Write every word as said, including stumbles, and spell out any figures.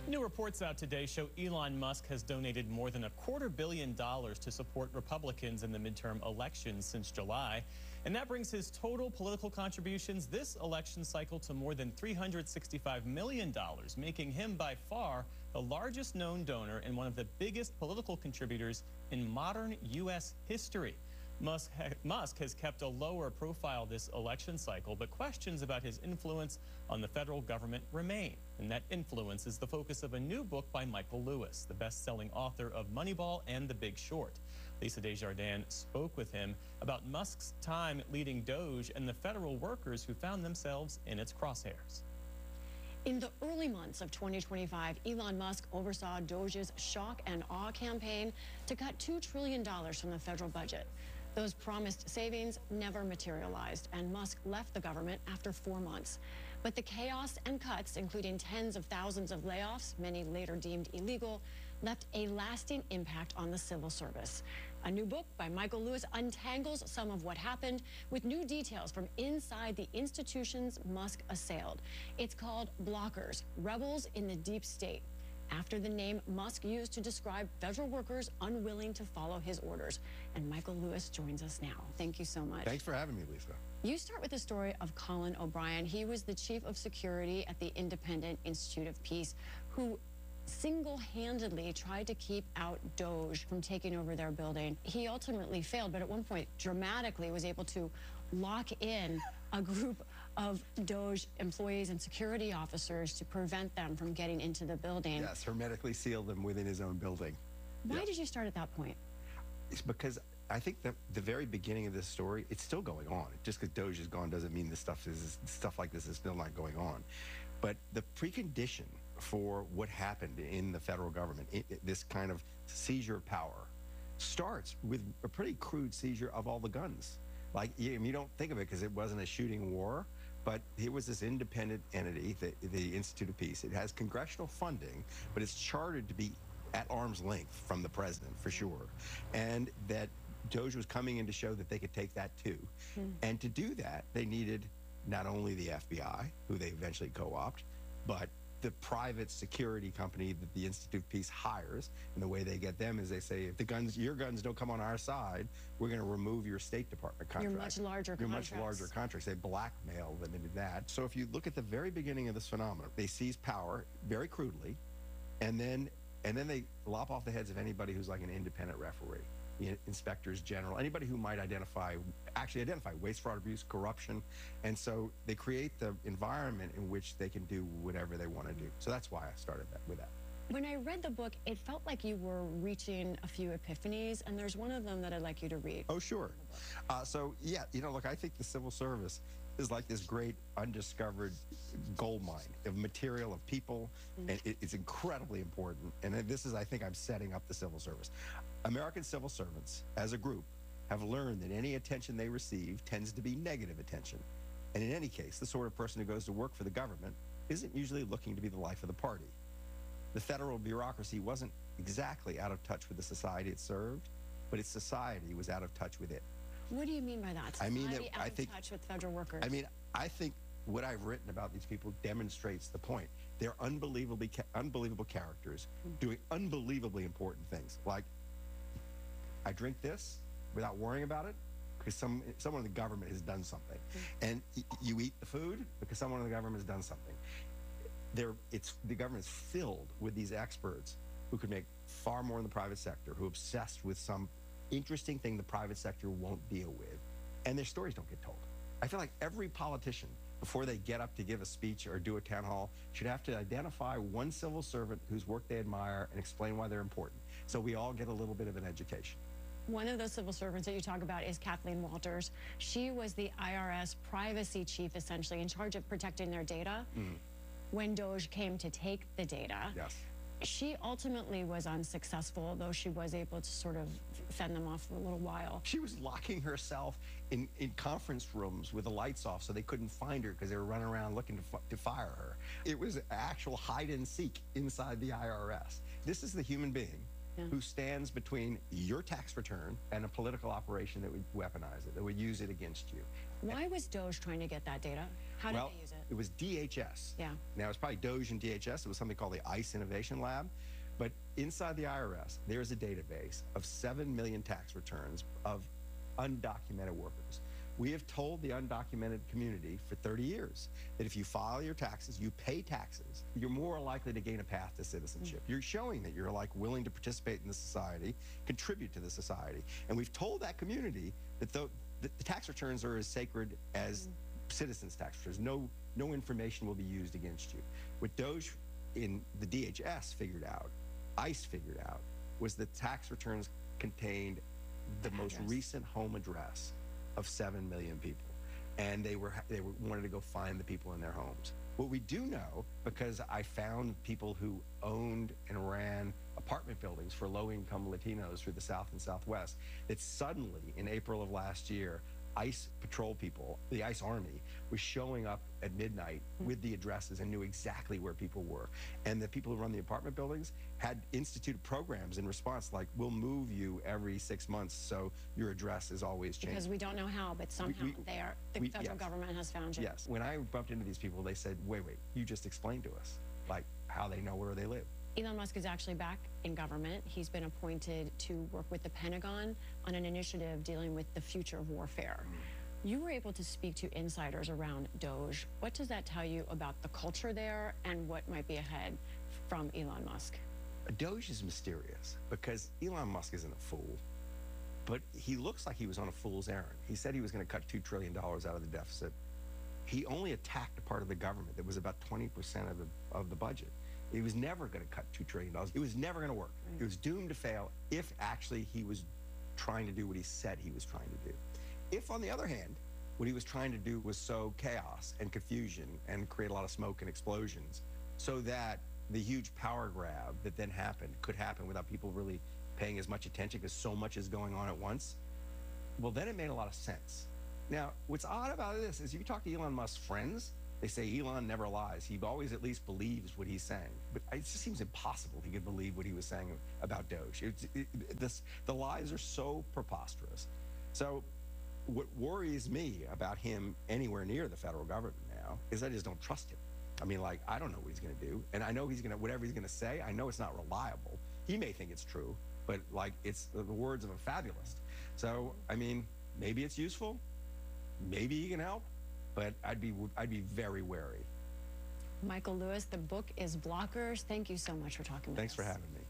New reports out today show Elon Musk has donated more than a quarter billion dollars to support Republicans in the midterm elections since July. And that brings his total political contributions this election cycle to more than three hundred sixty-five million dollars, making him by far the largest known donor and one of the biggest political contributors in modern U S history. Musk, ha Musk has kept a lower profile this election cycle, but questions about his influence on the federal government remain. And that influence is the focus of a new book by Michael Lewis, the best-selling author of Moneyball and The Big Short. Lisa Desjardins spoke with him about Musk's time leading Doge and the federal workers who found themselves in its crosshairs. In the early months of twenty twenty-five, Elon Musk oversaw Doge's shock and awe campaign to cut two trillion dollars from the federal budget. Those promised savings never materialized, and Musk left the government after four months. But the chaos and cuts, including tens of thousands of layoffs, many later deemed illegal, left a lasting impact on the civil service. A new book by Michael Lewis untangles some of what happened with new details from inside the institutions Musk assailed. It's called Blockers, Rebels in the Deep State, after the name Musk used to describe federal workers unwilling to follow his orders. And Michael Lewis joins us now. Thank you so much. Thanks for having me, Lisa. You start with the story of Colin O'Brien. He was the chief of security at the Independent Institute of Peace, who single-handedly tried to keep out Doge from taking over their building. He ultimately failed, but at one point dramatically was able to lock in a group of Doge employees and security officers to prevent them from getting into the building. Yes, hermetically sealed them within his own building. Why Yep. did you start at that point? It's because I think that the very beginning of this story, it's still going on. Just because Doge is gone doesn't mean this stuff is stuff like this is still not going on. But the precondition for what happened in the federal government, it, it, this kind of seizure of power, starts with a pretty crude seizure of all the guns. Like, you, you don't think of it because it wasn't a shooting war, but it was this independent entity, the, the Institute of Peace. It has congressional funding, but it's chartered to be at arm's length from the president, for sure. And that Doge was coming in to show that they could take that too. Mm. And to do that, they needed not only the F B I, who they eventually co-opt, but the private security company that the Institute of Peace hires. And the way they get them is they say, if the guns, your guns don't come on our side, we're going to remove your State Department contract. Your much larger Your contracts. much larger contracts. They blackmail them into that. So if you look at the very beginning of this phenomenon, they seize power very crudely, and then and then they lop off the heads of anybody who's like an independent referee, the inspectors general, anybody who might identify, actually identify waste, fraud, abuse, corruption. And so they create the environment in which they can do whatever they want to do. So that's why I started that, with that. When I read the book, it felt like you were reaching a few epiphanies, and there's one of them that I'd like you to read. Oh, sure. Uh, so, yeah, you know, look, I think the civil service is like this great undiscovered gold mine of material, of people, mm-hmm. and it, it's incredibly important. And this is, I think, I'm setting up the civil service. American civil servants, as a group, have learned that any attention they receive tends to be negative attention. And in any case, the sort of person who goes to work for the government isn't usually looking to be the life of the party. The federal bureaucracy wasn't exactly out of touch with the society it served, but its society was out of touch with it. What do you mean by that? Society I mean, that, out I of think, touch with federal workers. I mean, I think what I've written about these people demonstrates the point. They're unbelievably, unbelievable characters mm-hmm. doing unbelievably important things. Like, I drink this without worrying about it because some, someone in the government has done something. Mm-hmm. And y you eat the food because someone in the government has done something. They're, it's, the government is filled with these experts who could make far more in the private sector, who are obsessed with some interesting thing the private sector won't deal with, and their stories don't get told. I feel like every politician, before they get up to give a speech or do a town hall, should have to identify one civil servant whose work they admire and explain why they're important, so we all get a little bit of an education. One of those civil servants that you talk about is Kathleen Walters. She was the I R S privacy chief, essentially, in charge of protecting their data. Mm. When Doge came to take the data, yes. She ultimately was unsuccessful, though she was able to sort of fend them off for a little while. She was locking herself in, in conference rooms with the lights off so they couldn't find her because they were running around looking to, to fire her. It was actual hide and seek inside the I R S. This is the human being yeah. who stands between your tax return and a political operation that would weaponize it, that would use it against you. Why was Doge trying to get that data? How well, did they use it? It was D H S. Yeah. Now, it's probably Doge and D H S. It was something called the ICE Innovation Lab. But inside the I R S, there is a database of seven million tax returns of undocumented workers. We have told the undocumented community for thirty years that if you file your taxes, you pay taxes, you're more likely to gain a path to citizenship. Mm-hmm. You're showing that you're like willing to participate in the society, contribute to the society. And we've told that community that the, the, the tax returns are as sacred as mm-hmm. citizens' tax returns. No, no information will be used against you. What Doge in the D H S figured out, ICE figured out, was that tax returns contained the, the most recent home address of seven million people, and they were they were, wanted to go find the people in their homes. What we do know, because I found people who owned and ran apartment buildings for low-income Latinos through the South and Southwest, that suddenly in April of last year, ICE patrol people, the ICE Army, was showing up at midnight mm-hmm. with the addresses and knew exactly where people were. And the people who run the apartment buildings had instituted programs in response, like, we'll move you every six months so your address is always changing. Because we don't know how, but somehow we, we, they are, the we, federal yes. government has found you. Yes. When I bumped into these people, they said, wait, wait, you just explained to us, like, how they know where they live. Elon Musk is actually back in government. He's been appointed to work with the Pentagon on an initiative dealing with the future of warfare. You were able to speak to insiders around Doge. What does that tell you about the culture there and what might be ahead from Elon Musk? Doge is mysterious because Elon Musk isn't a fool, but he looks like he was on a fool's errand. He said he was going to cut two trillion dollars out of the deficit. He only attacked a part of the government that was about twenty percent of the, of the budget. He was never going to cut two trillion dollars. It was never going to work. Right. It was doomed to fail if actually he was trying to do what he said he was trying to do. If, on the other hand, what he was trying to do was sow chaos and confusion and create a lot of smoke and explosions so that the huge power grab that then happened could happen without people really paying as much attention because so much is going on at once, well, then it made a lot of sense. Now, what's odd about this is if you talk to Elon Musk's friends, they say Elon never lies. He always at least believes what he's saying. But it just seems impossible he could believe what he was saying about Doge. It, it, this, the lies are so preposterous. So what worries me about him anywhere near the federal government now is I just don't trust him. I mean, like, I don't know what he's going to do. And I know he's going to, whatever he's going to say, I know it's not reliable. He may think it's true, but, like, it's the words of a fabulist. So, I mean, maybe it's useful. Maybe he can help. But I'd be I'd be very wary. Michael Lewis, the book is Blockers. Thank you so much for talking with us. Thanks for having me.